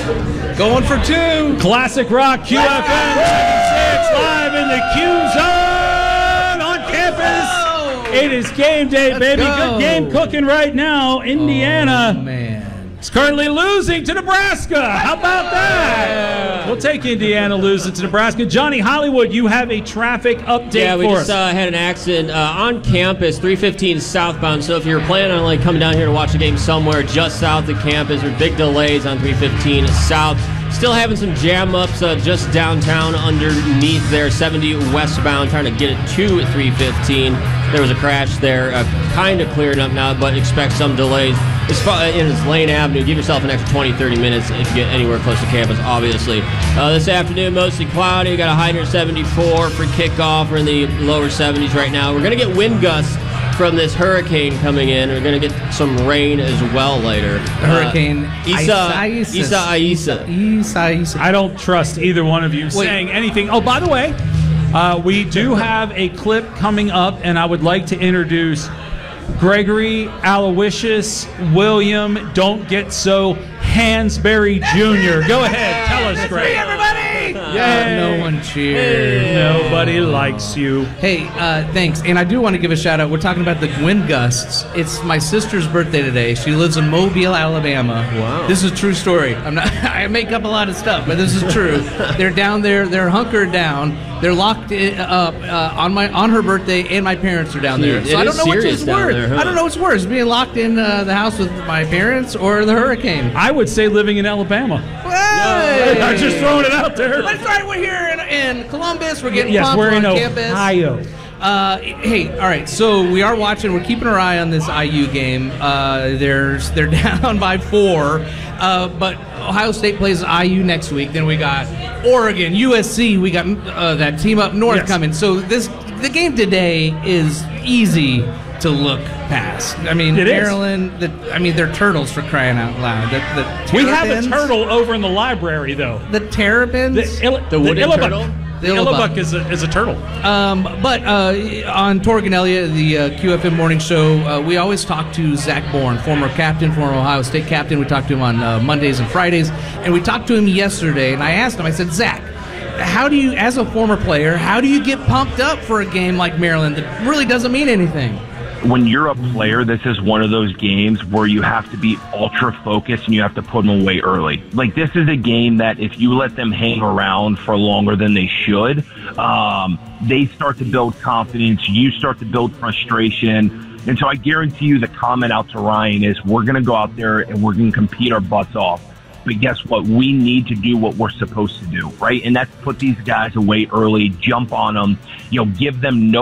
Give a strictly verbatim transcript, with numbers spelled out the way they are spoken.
Going for two. Classic Rock Q F M seventy-six live in the Q Zone on campus. It is game day, Let's baby. go. Good game cooking right now. Indiana Oh, man. is currently losing to Nebraska. How about that? Yeah. We'll take Indiana losing to Nebraska. Johnny Hollywood, you have a traffic update Yeah, we for just us. uh, had an accident uh, on campus, three fifteen southbound. So if you're planning on like coming down here to watch a game somewhere just south of campus, there are big delays on three fifteen south. Still having some jam ups uh, just downtown underneath there, seventy westbound, trying to get it to three fifteen. There was a crash there, uh, kind of cleared up now, but expect some delays. As far in it's Lane Avenue, give yourself an extra twenty, thirty minutes if you get anywhere close to campus, obviously. Uh, this afternoon, mostly cloudy. We got a high near seventy-four for kickoff. We're in the lower seventies right now. We're going to get wind gusts from this hurricane coming in. We're going to get some rain as well later. Hurricane uh, Isa, Isaias. Isa Isa. Isa, Isa. I don't trust either one of you saying anything. Oh, by the way, uh, we do have a clip coming up, and I would like to introduce Gregory Aloysius William Don't Get So Hansberry Junior Go ahead, tell us, Greg. everybody! Yay. No one cheers. Nobody likes you. Hey, uh, thanks. And I do want to give a shout out. We're talking about the wind gusts. It's my sister's birthday today. She lives in Mobile, Alabama. Wow. This is a true story. I'm not. I make up a lot of stuff, but this is true. They're down there. They're hunkered down. They're locked in, up uh, on my on her birthday, and my parents are down there. It So I is don't know which serious is down worse. there, huh? I don't know what's worse: being locked in uh, the house with my parents or the hurricane. I would say living in Alabama. Hey! I'm just throwing it out there. That's right. We're here in, in Columbus. We're getting Yes, pumped. we're in on campus. Ohio. Uh, hey, all right. So we are watching. We're keeping our eye on this I U game. Uh, there's they're down by four, uh, but Ohio State plays I U next week. Then we got Oregon, U S C. We got uh, that team up north Yes. coming. So this the game today is easy to look past. I mean, It is. Maryland. The, I mean, they're turtles for crying out loud. The, the We have a Terrapins- turtle over in the library, though. The Terrapins. The, Ill- The wooden Illabuck. turtle? The The Illabuck Illabuck. is a, is a turtle. Um, but uh, on Torganelia, the uh, Q F M morning show, uh, we always talk to Zach Bourne, former captain, former Ohio State captain. We talk to him on uh, Mondays and Fridays, and we talked to him yesterday. And I asked him, I said, Zach, how do you, as a former player, how do you get pumped up for a game like Maryland that really doesn't mean anything? When you're a player, this is one of those games where you have to be ultra focused and you have to put them away early. Like, this is a game that if you let them hang around for longer than they should, um, they start to build confidence. You start to build frustration. And so I guarantee you the comment out to Ryan is we're going to go out there and we're going to compete our butts off. But guess what? We need to do what we're supposed to do, right? And that's put these guys away early, jump on them, you know, give them no